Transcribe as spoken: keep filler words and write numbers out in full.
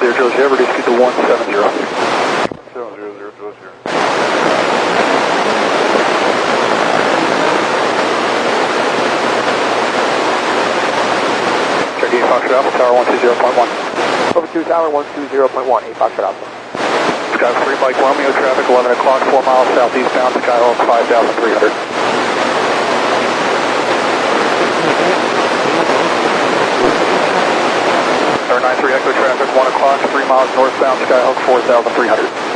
zero zero zero, reduce speed to one seven zero. seven zero zero zero zero. Check eight Foxtrot Alpha, tower one two zero point one. Over two tower one two zero point one, eight Foxtrot Alpha. Sky three Mike Romeo, traffic eleven o'clock, four miles southeastbound, Skyhawk five thousand three hundred. nine three Echo traffic, one o'clock, three miles northbound, Skyhawk four thousand three hundred.